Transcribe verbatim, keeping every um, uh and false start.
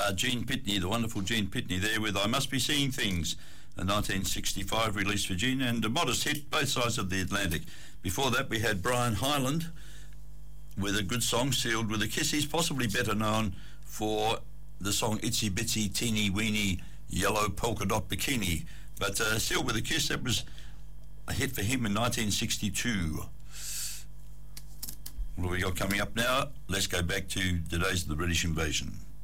uh, Gene Pitney, the wonderful Gene Pitney there with I Must Be Seeing Things, a nineteen sixty-five release for Gene, and a modest hit both sides of the Atlantic. Before that we had Brian Hyland with a good song, Sealed with a Kiss. He's possibly better known for the song Itsy Bitsy Teeny Weeny Yellow Polka Dot Bikini, but uh, Sealed with a Kiss, that was a hit for him in nineteen sixty-two. What have we got coming up now? Let's go back to the days of the British invasion.